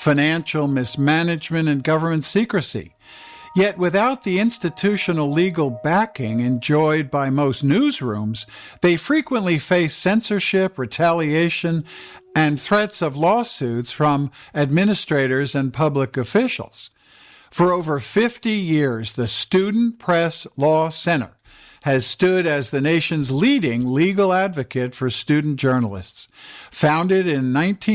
financial mismanagement, and government secrecy. Yet without the institutional legal backing enjoyed by most newsrooms, they frequently face censorship, retaliation, and threats of lawsuits from administrators and public officials. For over 50 years, the Student Press Law Center has stood as the nation's leading legal advocate for student journalists. Founded in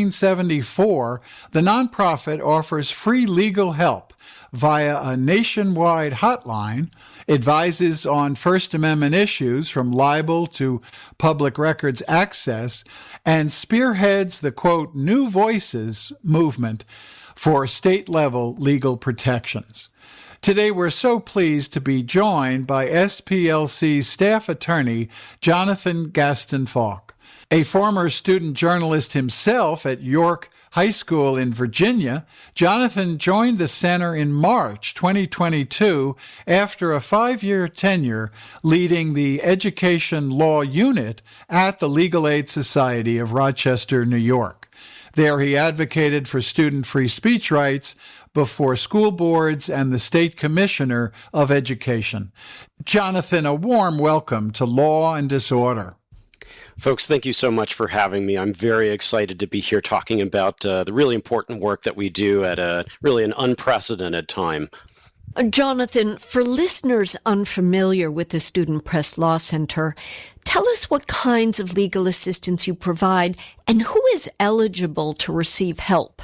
1974, the nonprofit offers free legal help via a nationwide hotline, advises on First Amendment issues from libel to public records access, and spearheads the, quote, New Voices movement for state-level legal protections. Today, we're so pleased to be joined by SPLC staff attorney Jonathan Gaston Falk. A former student journalist himself at York High School in Virginia, Jonathan joined the center in March 2022 after a 5-year tenure leading the Education Law Unit at the Legal Aid Society of Rochester, New York. There he advocated for student free speech rights before school boards and the State Commissioner of Education. Jonathan, a warm welcome to Law and Disorder. Folks, thank you so much for having me. I'm very excited to be here talking about the really important work that we do at an unprecedented time. Jonathan, for listeners unfamiliar with the Student Press Law Center, tell us what kinds of legal assistance you provide and who is eligible to receive help.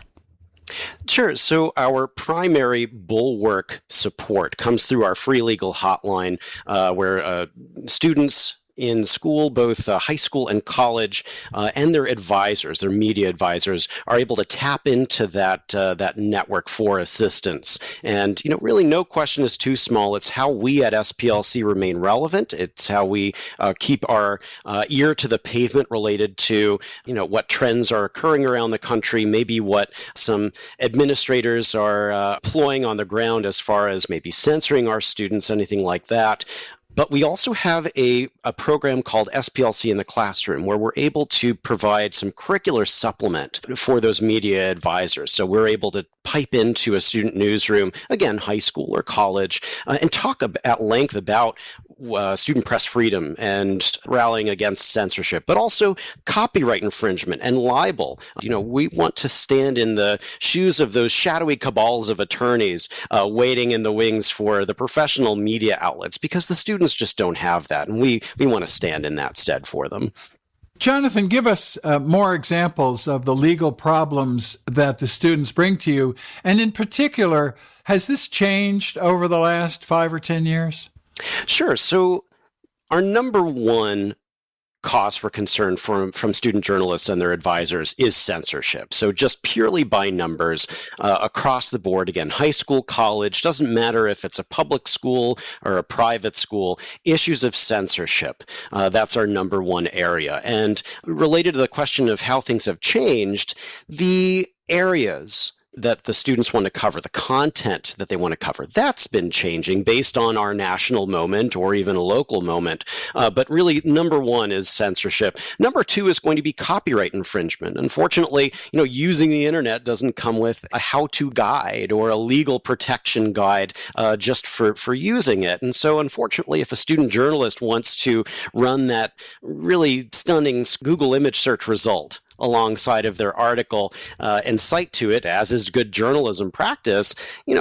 Sure. So our primary bulwark support comes through our free legal hotline, where students in school, both high school and college, and their advisors, their media advisors, are able to tap into that network for assistance. And, really no question is too small. It's how we at SPLC remain relevant. It's how we keep our ear to the pavement related to, what trends are occurring around the country, maybe what some administrators are employing on the ground as far as maybe censoring our students, anything like that. But we also have a program called SPLC in the Classroom, where we're able to provide some curricular supplement for those media advisors. So we're able to pipe into a student newsroom, again, high school or college, and talk at length about student press freedom and rallying against censorship, but also copyright infringement and libel. We want to stand in the shoes of those shadowy cabals of attorneys waiting in the wings for the professional media outlets, because the students just don't have that, and we want to stand in that stead for them. Jonathan, give us more examples of the legal problems that the students bring to you. And in particular, has this changed over the last 5 or 10 years? Sure. So our number one cause for concern from student journalists and their advisors is censorship. So just purely by numbers across the board, again, high school, college, doesn't matter if it's a public school or a private school, issues of censorship. That's our number one area. And related to the question of how things have changed, the areas that the students want to cover, the content that they want to cover, that's been changing based on our national moment or even a local moment. But really, number one is censorship. Number two is going to be copyright infringement. Unfortunately, using the internet doesn't come with a how-to guide or a legal protection guide just for using it. And so, unfortunately, if a student journalist wants to run that really stunning Google image search result alongside of their article and cite to it, as is good journalism practice,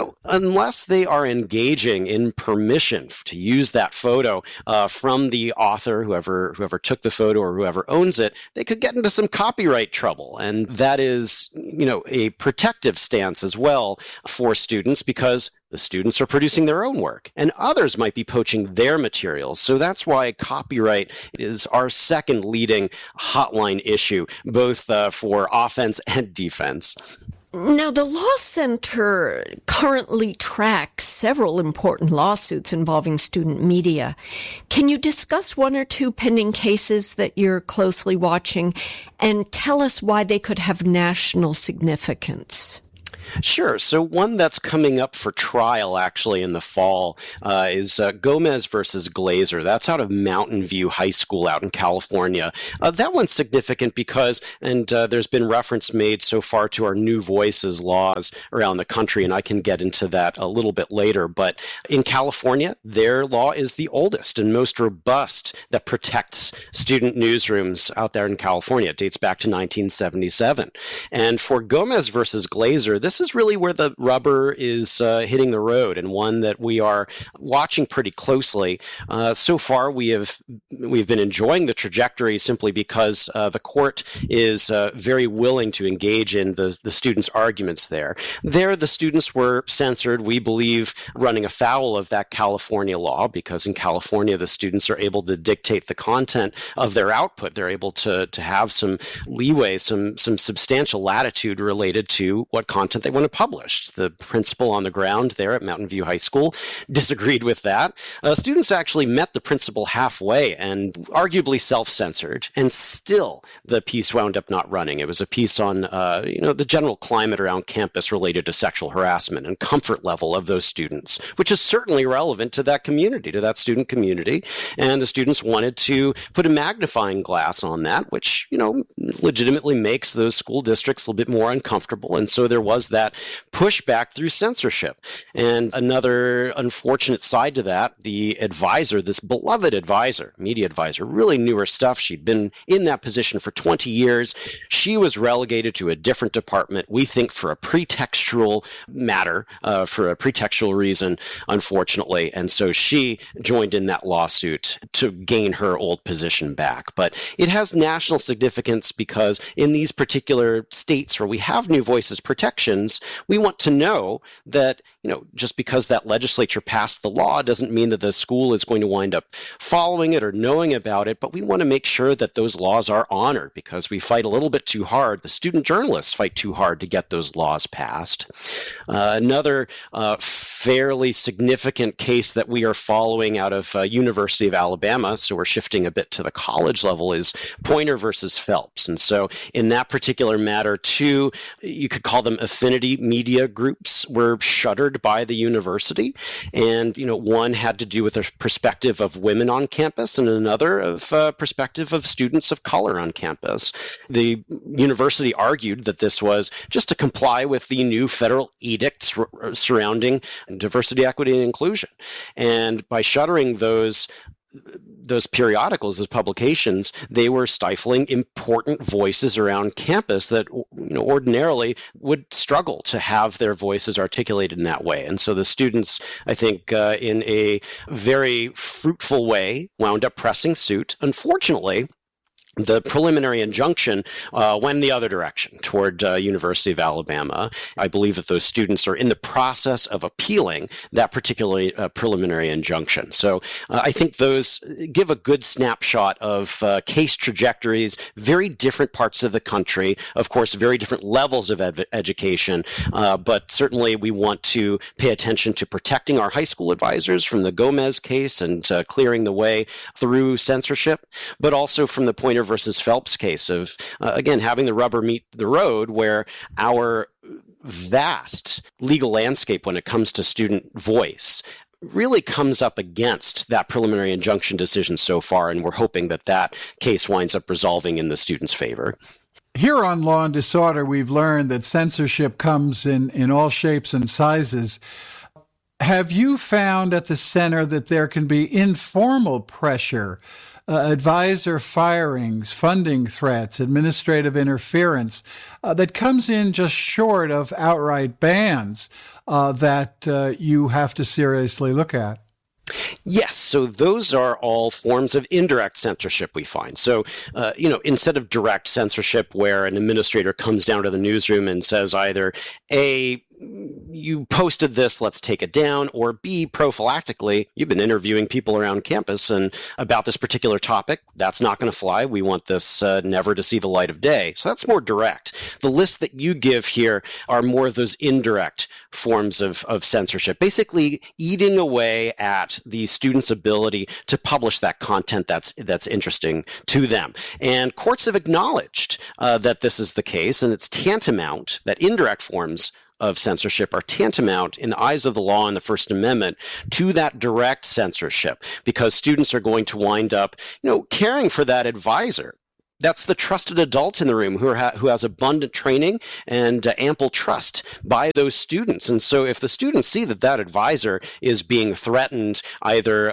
unless they are engaging in permission to use that photo from the author, whoever took the photo or whoever owns it, they could get into some copyright trouble. And that is, a protective stance as well for students, because the students are producing their own work and others might be poaching their materials. So that's why copyright is our second leading hotline issue, both for offense and defense. Now, the Law Center currently tracks several important lawsuits involving student media. Can you discuss one or two pending cases that you're closely watching and tell us why they could have national significance? Sure. So one that's coming up for trial actually in the fall is Gomez versus Glazer. That's out of Mountain View High School out in California. That one's significant because, and there's been reference made so far to our New Voices laws around the country, and I can get into that a little bit later. But in California, their law is the oldest and most robust that protects student newsrooms out there in California. It dates back to 1977. And for Gomez versus Glazer, this is really where the rubber is hitting the road, and one that we are watching pretty closely. So far, we've been enjoying the trajectory simply because the court is very willing to engage in the students' arguments there. There, the students were censored, we believe, running afoul of that California law, because in California, the students are able to dictate the content of their output. They're able to have some leeway, some substantial latitude related to what content they want to publish. The principal on the ground there at Mountain View High School disagreed with that. Students actually met the principal halfway and arguably self-censored, and still the piece wound up not running. It was a piece on the general climate around campus related to sexual harassment and comfort level of those students, which is certainly relevant to that community, to that student community. And the students wanted to put a magnifying glass on that, which, legitimately makes those school districts a little bit more uncomfortable. And so there was that pushback through censorship. And another unfortunate side to that, the advisor, this beloved advisor, media advisor, really knew her stuff. She'd been in that position for 20 years. She was relegated to a different department, we think for a pretextual matter, for a pretextual reason, unfortunately. And so she joined in that lawsuit to gain her old position back. But it has national significance because in these particular states where we have New Voices protections, we want to know that, just because that legislature passed the law doesn't mean that the school is going to wind up following it or knowing about it, but we want to make sure that those laws are honored because we fight a little bit too hard. The student journalists fight too hard to get those laws passed. Another fairly significant case that we are following out of University of Alabama, so we're shifting a bit to the college level, is Poynter versus Phelps. And so in that particular matter, too, you could call them affinity media groups, were shuttered by the university. And, one had to do with a perspective of women on campus and another of perspective of students of color on campus. The university argued that this was just to comply with the new federal edicts surrounding diversity, equity, and inclusion. And by shuttering those periodicals, those publications, they were stifling important voices around campus that ordinarily would struggle to have their voices articulated in that way. And so the students, I think, in a very fruitful way, wound up pressing suit. Unfortunately, the preliminary injunction went the other direction toward University of Alabama. I believe that those students are in the process of appealing that particular preliminary injunction. So I think those give a good snapshot of case trajectories, very different parts of the country, of course, very different levels of education, but certainly we want to pay attention to protecting our high school advisors from the Gomez case and clearing the way through censorship, but also from the Poynter versus Phelps case of, again, having the rubber meet the road, where our vast legal landscape when it comes to student voice really comes up against that preliminary injunction decision so far, and we're hoping that that case winds up resolving in the students' favor. Here on Law and Disorder, we've learned that censorship comes in all shapes and sizes. Have you found at the center that there can be informal pressure, advisor firings, funding threats, administrative interference that comes in just short of outright bans that you have to seriously look at? Yes, so those are all forms of indirect censorship we find. So, instead of direct censorship where an administrator comes down to the newsroom and says either, A, you posted this, let's take it down, or B, prophylactically, you've been interviewing people around campus and about this particular topic, that's not going to fly. We want this never to see the light of day. So that's more direct. The list that you give here are more of those indirect forms of censorship, basically eating away at the student's ability to publish that content that's interesting to them. And courts have acknowledged that this is the case, and it's tantamount that indirect forms of censorship are tantamount in the eyes of the law and the First Amendment to that direct censorship, because students are going to wind up, caring for that advisor. That's the trusted adult in the room who has abundant training and ample trust by those students. And so if the students see that advisor is being threatened either,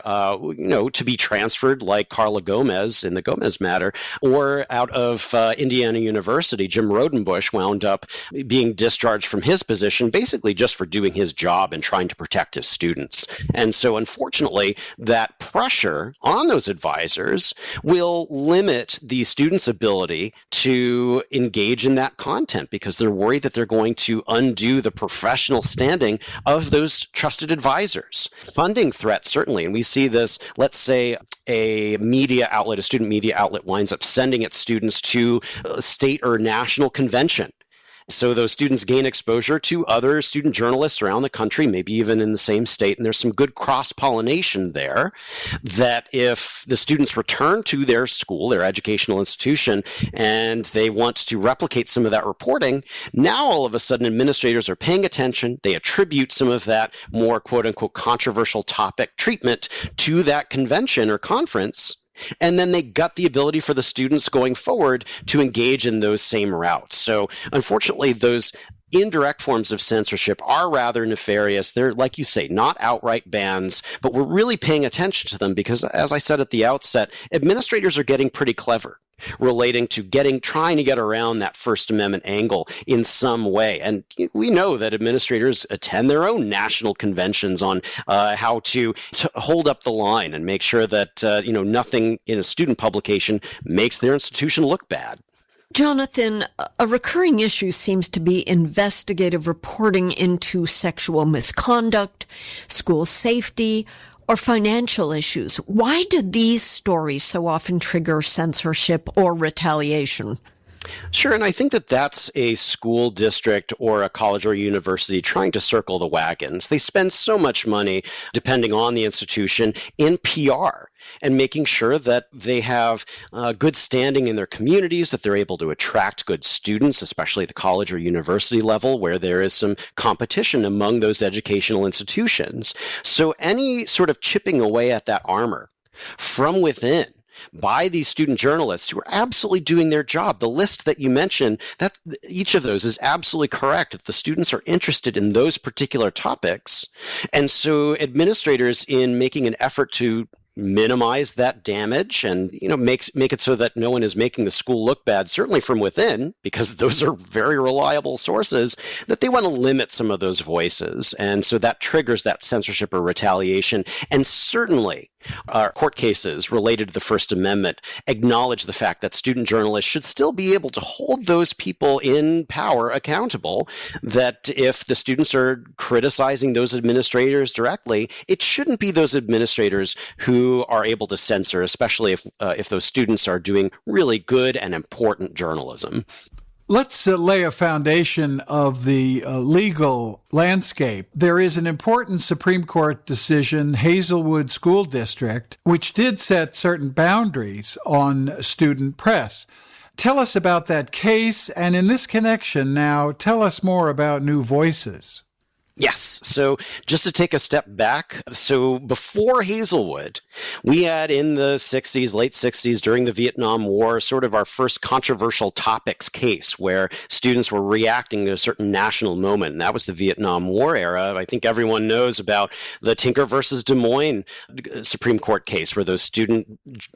to be transferred like Carla Gomez in the Gomez matter, or out of Indiana University, Jim Rodenbush wound up being discharged from his position basically just for doing his job and trying to protect his students. And so unfortunately, that pressure on those advisors will limit the students' ability to engage in that content because they're worried that they're going to undo the professional standing of those trusted advisors. Funding threats, certainly. And we see this, let's say a student media outlet winds up sending its students to a state or national convention. So those students gain exposure to other student journalists around the country, maybe even in the same state, and there's some good cross-pollination there that if the students return to their school, their educational institution, and they want to replicate some of that reporting, now all of a sudden administrators are paying attention. They attribute some of that more quote-unquote controversial topic treatment to that convention or conference. And then they gut the ability for the students going forward to engage in those same routes. So unfortunately, those indirect forms of censorship are rather nefarious. They're, like you say, not outright bans, but we're really paying attention to them because, as I said at the outset, administrators are getting pretty clever relating to trying to get around that First Amendment angle in some way. And we know that administrators attend their own national conventions on how to hold up the line and make sure that nothing in a student publication makes their institution look bad. Jonathan, a recurring issue seems to be investigative reporting into sexual misconduct, school safety, or financial issues. Why do these stories so often trigger censorship or retaliation? Sure, and I think that's a school district or a college or university trying to circle the wagons. They spend so much money, depending on the institution, in PR and making sure that they have good standing in their communities, that they're able to attract good students, especially at the college or university level where there is some competition among those educational institutions. So any sort of chipping away at that armor from within by these student journalists who are absolutely doing their job. The list that you mentioned, that each of those is absolutely correct if the students are interested in those particular topics. And so administrators, in making an effort to minimize that damage and make it so that no one is making the school look bad, certainly from within, because those are very reliable sources, that they want to limit some of those voices. And so that triggers that censorship or retaliation. And certainly our court cases related to the First Amendment acknowledge the fact that student journalists should still be able to hold those people in power accountable, that if the students are criticizing those administrators directly, it shouldn't be those administrators who are able to censor, especially if those students are doing really good and important journalism. Let's lay a foundation of the legal landscape. There is an important Supreme Court decision, Hazelwood School District, which did set certain boundaries on student press. Tell us about that case, and in this connection now, tell us more about New Voices. Yes. So just to take a step back, so before Hazelwood, we had in the 60s, late 60s, during the Vietnam War, sort of our first controversial topics case where students were reacting to a certain national moment. And that was the Vietnam War era. I think everyone knows about the Tinker versus Des Moines Supreme Court case where those students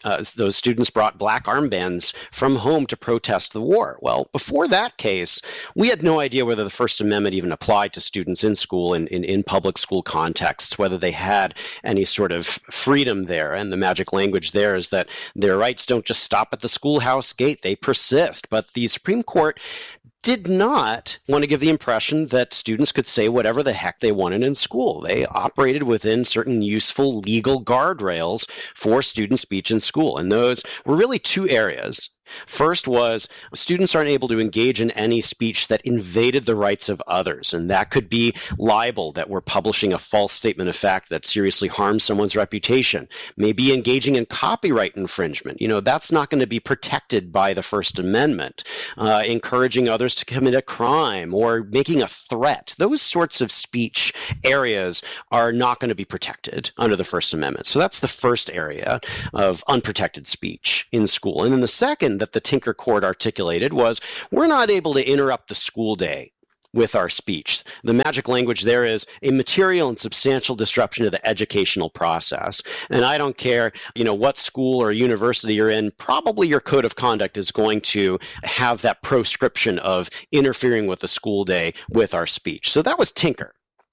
brought black armbands from home to protest the war. Well, before that case, we had no idea whether the First Amendment even applied to students in school, in public school contexts, whether they had any sort of freedom there. And the magic language there is that their rights don't just stop at the schoolhouse gate, they persist. But the Supreme Court did not want to give the impression that students could say whatever the heck they wanted in school. They operated within certain useful legal guardrails for student speech in school. And those were really two areas. First was students aren't able to engage in any speech that invaded the rights of others, and that could be libel, that we're publishing a false statement of fact that seriously harms someone's reputation, maybe engaging in copyright infringement. That's not going to be protected by the First Amendment, encouraging others to commit a crime or making a threat. Those sorts of speech areas are not going to be protected under the First Amendment. So that's the first area of unprotected speech in school. And then the second that the Tinker Court articulated was, we're not able to interrupt the school day with our speech. The magic language there is a material and substantial disruption of the educational process. And I don't care, what school or university you're in, probably your code of conduct is going to have that proscription of interfering with the school day with our speech. So that was Tinker.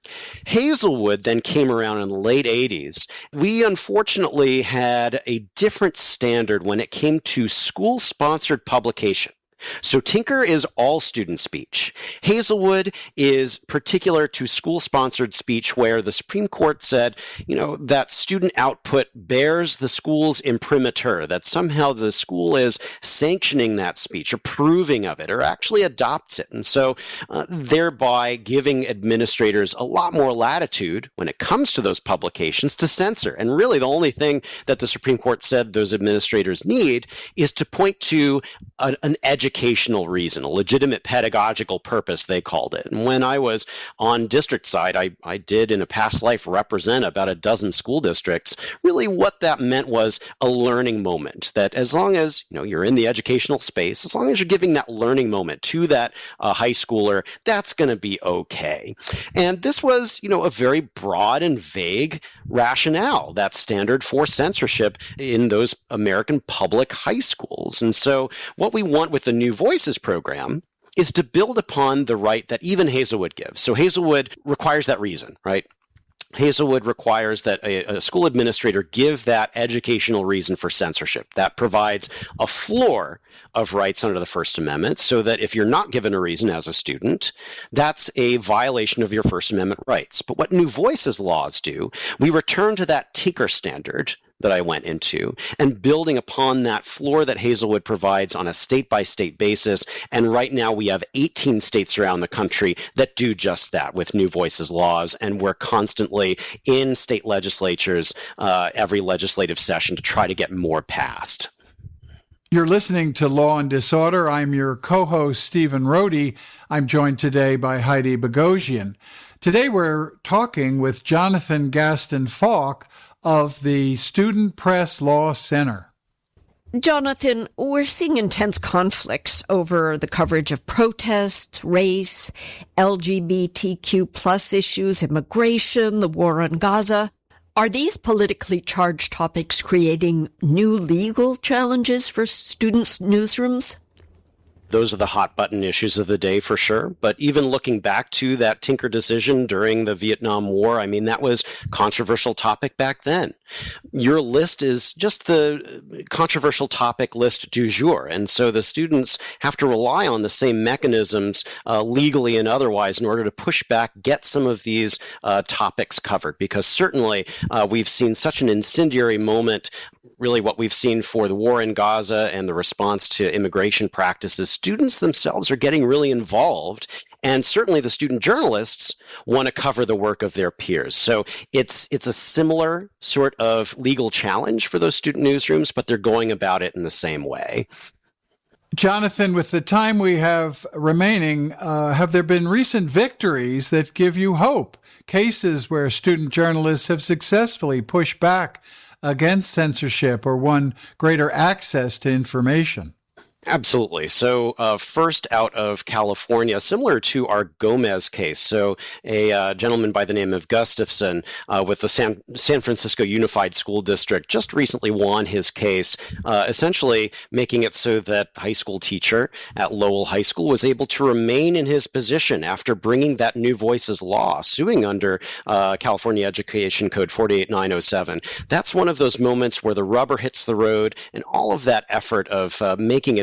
Hazelwood then came around in the late 80s. We unfortunately had a different standard when it came to school-sponsored publication. So Tinker is all student speech. Hazelwood is particular to school-sponsored speech, where the Supreme Court said, that student output bears the school's imprimatur, that somehow the school is sanctioning that speech, approving of it, or actually adopts it. And so thereby giving administrators a lot more latitude when it comes to those publications to censor. And really the only thing that the Supreme Court said those administrators need is to point to an educational reason, a legitimate pedagogical purpose, they called it. And when I was on district side, I did in a past life represent about a dozen school districts. Really what that meant was a learning moment, that as long as you're in the educational space, as long as you're giving that learning moment to that high schooler, that's going to be okay. And this was a very broad and vague rationale, that standard for censorship in those American public high schools. And so what we want with the New Voices program is to build upon the right that even Hazelwood gives. So Hazelwood requires that reason, right? Hazelwood requires that a school administrator give that educational reason for censorship. That provides a floor of rights under the First Amendment, so that if you're not given a reason as a student, that's a violation of your First Amendment rights. But what New Voices laws do, we return to that Tinker standard that I went into, and building upon that floor that Hazelwood provides on a state-by-state basis. And right now we have 18 states around the country that do just that with New Voices laws, and we're constantly in state legislatures every legislative session to try to get more passed. You're listening to Law and Disorder. I'm your co-host, Stephen Rohde. I'm joined today by Heidi Boghossian. Today we're talking with Jonathan Gaston Falk of the Student Press Law Center. Jonathan, we're seeing intense conflicts over the coverage of protests, race, LGBTQ plus issues, immigration, the war on Gaza. Are these politically charged topics creating new legal challenges for students' newsrooms? Those are the hot button issues of the day for sure. But even looking back to that Tinker decision during the Vietnam War, that was a controversial topic back then. Your list is just the controversial topic list du jour. And so the students have to rely on the same mechanisms legally and otherwise in order to push back, get some of these topics covered. Because certainly we've seen such an incendiary moment, really what we've seen for the war in Gaza and the response to immigration practices. Students themselves are getting really involved, and certainly the student journalists want to cover the work of their peers. So it's a similar sort of legal challenge for those student newsrooms, but they're going about it in the same way. Jonathan, with the time we have remaining, have there been recent victories that give you hope? Cases where student journalists have successfully pushed back against censorship or won greater access to information? Absolutely. So first out of California, similar to our Gomez case. So a gentleman by the name of Gustafson with the San Francisco Unified School District just recently won his case, essentially making it so that high school teacher at Lowell High School was able to remain in his position after bringing that New Voices law, suing under California Education Code 48907. That's one of those moments where the rubber hits the road, and all of that effort of making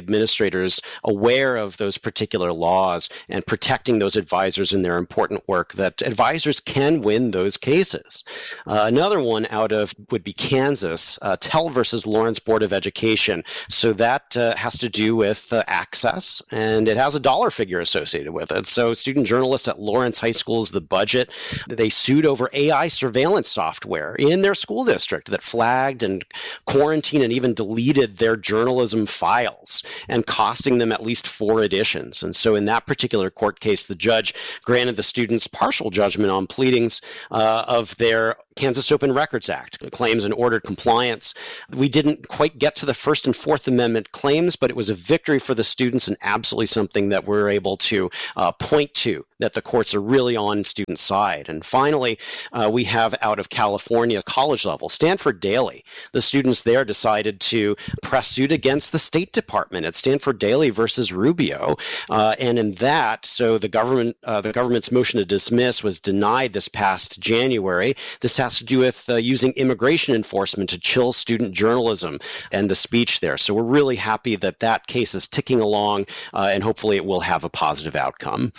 administrators aware of those particular laws and protecting those advisors in their important work, that advisors can win those cases. Another one out of would be Kansas, Tell versus Lawrence Board of Education. So that has to do with access, and it has a dollar figure associated with it. So student journalists at Lawrence High School's The Budget, they sued over AI surveillance software in their school district that flagged and quarantined and even deleted their journalism files, and costing them at least 4 editions. And so in that particular court case, the judge granted the students partial judgment on pleadings of their Kansas Open Records Act claims and ordered compliance. We didn't quite get to the First and Fourth Amendment claims, but it was a victory for the students and absolutely something that we're able to point to, that the courts are really on student side. And finally, we have out of California, college level, Stanford Daily. The students there decided to press suit against the State Department at Stanford Daily versus Rubio. And in that, so the government's motion to dismiss was denied this past January. This has to do with using immigration enforcement to chill student journalism and the speech there. So we're really happy that that case is ticking along, and hopefully it will have a positive outcome.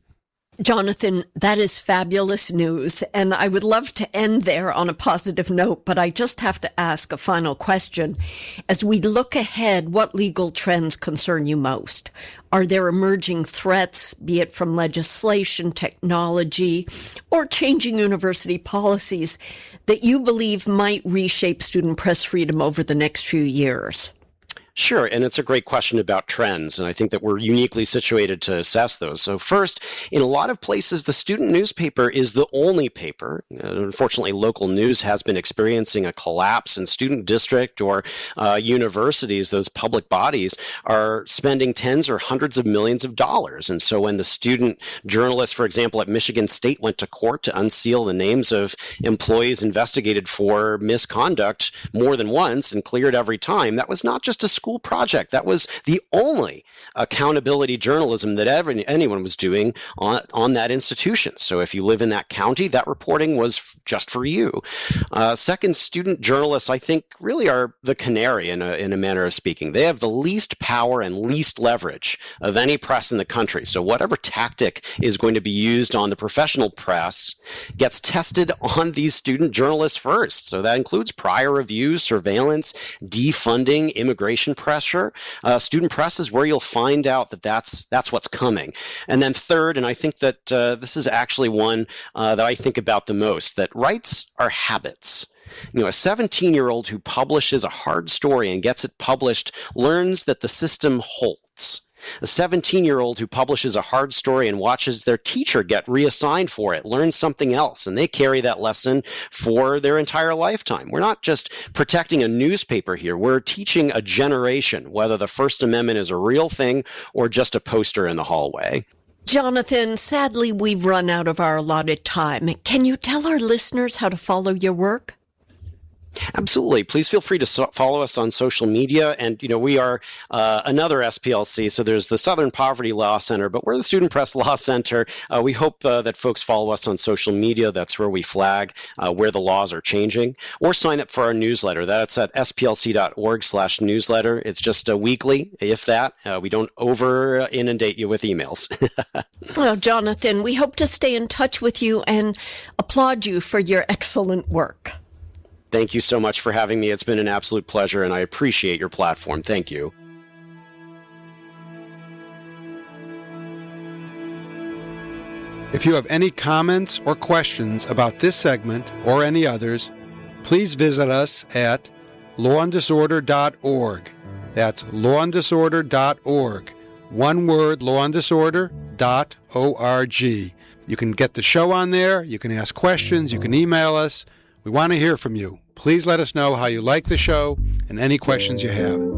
Jonathan, that is fabulous news, and I would love to end there on a positive note, but I just have to ask a final question. As we look ahead, what legal trends concern you most? Are there emerging threats, be it from legislation, technology, or changing university policies, that you believe might reshape student press freedom over the next few years? Sure, and it's a great question about trends, and I think that we're uniquely situated to assess those. So first, in a lot of places, the student newspaper is the only paper. Unfortunately, local news has been experiencing a collapse, and student district or universities, those public bodies, are spending tens or hundreds of millions of dollars. And so when the student journalists, for example, at Michigan State went to court to unseal the names of employees investigated for misconduct more than once and cleared every time, that was not just a school project. That was the only accountability journalism that anyone was doing on that institution. So if you live in that county, that reporting was just for you. Second, student journalists, I think, really are the canary in a manner of speaking. They have the least power and least leverage of any press in the country. So whatever tactic is going to be used on the professional press gets tested on these student journalists first. So that includes prior reviews, surveillance, defunding, immigration pressure. Student press is where you'll find out that that's what's coming. And then third, and I think that this is actually one that I think about the most, that rights are habits. You know, a 17-year-old who publishes a hard story and gets it published learns that the system holds. A 17-year-old who publishes a hard story and watches their teacher get reassigned for it learns something else, and they carry that lesson for their entire lifetime. We're not just protecting a newspaper here. We're teaching a generation whether the First Amendment is a real thing or just a poster in the hallway. Jonathan, sadly, we've run out of our allotted time. Can you tell our listeners how to follow your work? Absolutely. Please feel free to follow us on social media. And, you know, we are another SPLC. So there's the Southern Poverty Law Center, but we're the Student Press Law Center. We hope that folks follow us on social media. That's where we flag where the laws are changing, or sign up for our newsletter. That's at splc.org/newsletter. It's just a weekly, if that. We don't over inundate you with emails. Well, Jonathan, we hope to stay in touch with you and applaud you for your excellent work. Thank you so much for having me. It's been an absolute pleasure, and I appreciate your platform. Thank you. If you have any comments or questions about this segment or any others, please visit us at lawanddisorder.org. That's lawanddisorder.org. One word, lawanddisorder.org. You can get the show on there. You can ask questions. You can email us. We want to hear from you. Please let us know how you like the show and any questions you have.